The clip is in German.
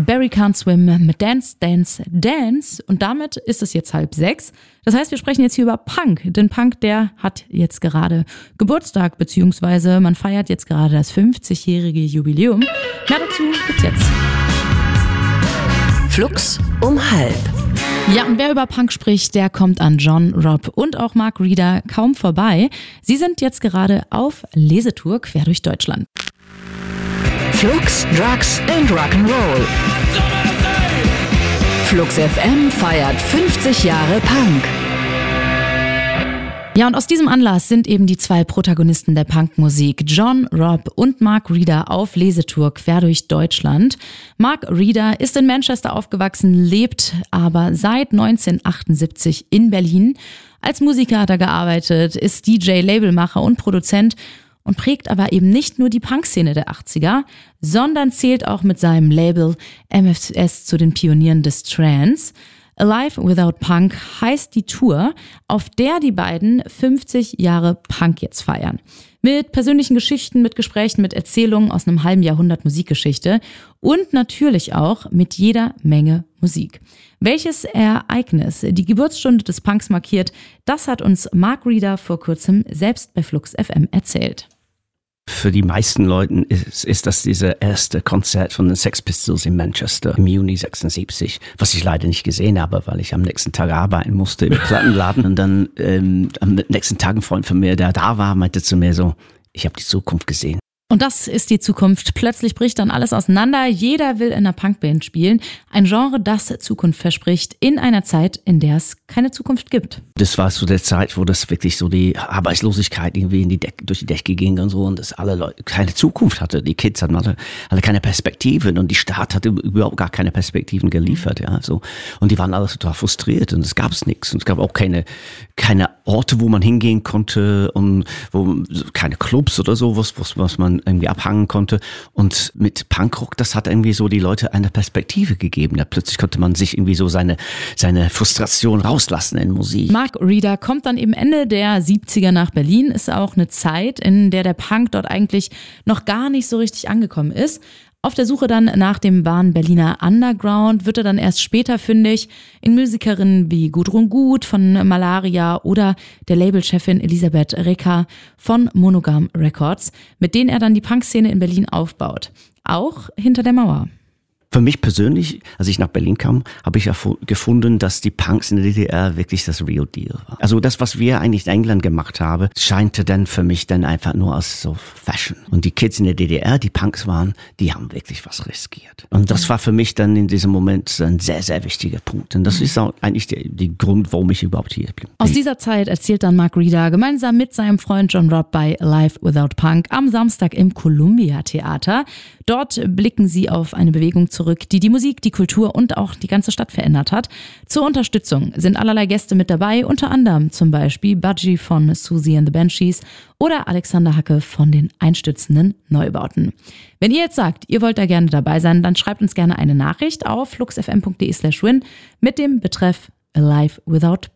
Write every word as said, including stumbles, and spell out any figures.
Barry Can't Swim mit Dance, Dance, Dance. Und damit ist es jetzt halb sechs. Das heißt, wir sprechen jetzt hier über Punk. Denn Punk, der hat jetzt gerade Geburtstag, beziehungsweise man feiert jetzt gerade das fünfzigjährige Jubiläum. Mehr dazu gibt's jetzt. Flux um halb. Ja, und wer über Punk spricht, der kommt an John Robb und auch Mark Reeder kaum vorbei. Sie sind jetzt gerade auf Lesetour quer durch Deutschland. Flux, Drugs and Rock'n'Roll. Flux F M feiert fünfzig Jahre Punk. Ja, und aus diesem Anlass sind eben die zwei Protagonisten der Punkmusik, John Robb und Mark Reeder, auf Lesetour quer durch Deutschland. Mark Reeder ist in Manchester aufgewachsen, lebt aber seit neunzehnhundertachtundsiebzig in Berlin. Als Musiker hat er gearbeitet, ist D J, Labelmacher und Produzent und prägt aber eben nicht nur die Punkszene der achtziger, sondern zählt auch mit seinem Label M F S zu den Pionieren des Trance. Alive Without Punk heißt die Tour, auf der die beiden fünfzig Jahre Punk jetzt feiern. Mit persönlichen Geschichten, mit Gesprächen, mit Erzählungen aus einem halben Jahrhundert Musikgeschichte und natürlich auch mit jeder Menge Musik. Welches Ereignis die Geburtsstunde des Punks markiert, das hat uns Mark Reeder vor kurzem selbst bei Flux F M erzählt. Für die meisten Leuten ist, ist das dieser erste Konzert von den Sex Pistols in Manchester im Juni sechsundsiebzig, was ich leider nicht gesehen habe, weil ich am nächsten Tag arbeiten musste im Plattenladen. Und dann ähm, am nächsten Tag ein Freund von mir, der da war, meinte zu mir so, ich habe die Zukunft gesehen. Und das ist die Zukunft. Plötzlich bricht dann alles auseinander. Jeder will in einer Punkband spielen. Ein Genre, das Zukunft verspricht, in einer Zeit, in der es keine Zukunft gibt. Das war so der Zeit, wo das wirklich so die Arbeitslosigkeit irgendwie in die Decke, durch die Decke ging und so und dass alle Leute keine Zukunft hatte. Die Kids hatten alle, alle keine Perspektiven und die Stadt hatte überhaupt gar keine Perspektiven geliefert. Ja, so. Und die waren alle total frustriert und es gab nichts. Und es gab auch keine, keine Orte, wo man hingehen konnte und wo, keine Clubs oder so, was, was, was man irgendwie abhangen konnte. Und mit Punkrock, das hat irgendwie so die Leute eine Perspektive gegeben. Ja, plötzlich konnte man sich irgendwie so seine, seine Frustration rauslassen in Musik. Mark Reeder kommt dann eben Ende der siebziger nach Berlin. Ist auch eine Zeit, in der der Punk dort eigentlich noch gar nicht so richtig angekommen ist. Auf der Suche dann nach dem wahren Berliner Underground wird er dann erst später fündig in Musikerinnen wie Gudrun Gut von Malaria oder der Labelchefin Elisabeth Recker von Monogam Records, mit denen er dann die Punkszene in Berlin aufbaut. Auch hinter der Mauer. Für mich persönlich, als ich nach Berlin kam, habe ich gefunden, dass die Punks in der D D R wirklich das Real Deal war. Also das, was wir eigentlich in England gemacht haben, scheinte dann für mich dann einfach nur als so Fashion. Und die Kids in der D D R, die Punks waren, die haben wirklich was riskiert. Und das war für mich dann in diesem Moment ein sehr, sehr wichtiger Punkt. Und das ist auch eigentlich der, der Grund, warum ich überhaupt hier bin. Aus dieser Zeit erzählt dann Mark Reeder gemeinsam mit seinem Freund John Robb bei Live Without Punk am Samstag im Columbia Theater. Dort blicken sie auf eine Bewegung zurück, die die Musik, die Kultur und auch die ganze Stadt verändert hat. Zur Unterstützung sind allerlei Gäste mit dabei, unter anderem zum Beispiel Budgie von Susie and the Banshees oder Alexander Hacke von den Einstürzenden Neubauten. Wenn ihr jetzt sagt, ihr wollt da gerne dabei sein, dann schreibt uns gerne eine Nachricht auf fluxfm.de slash win mit dem Betreff Alive Without